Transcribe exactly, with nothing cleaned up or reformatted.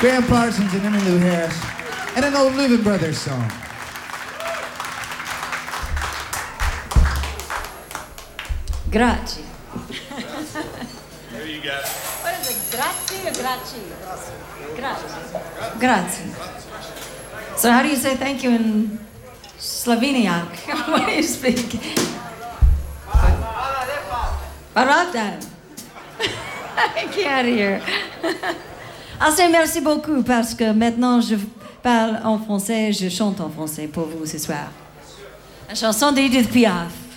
Graham Parsons and Emmylou Harris, and an old Louvin Brothers song. Grazie. There you go. What is it? Grazie or grazie? Grazie. Grazie. So how do you say thank you in Slovenian? What do you speak? Parata. I can't hear. Assez merci beaucoup parce que maintenant je parle en français, je chante en français pour vous ce soir. La chanson d'Edith Piaf.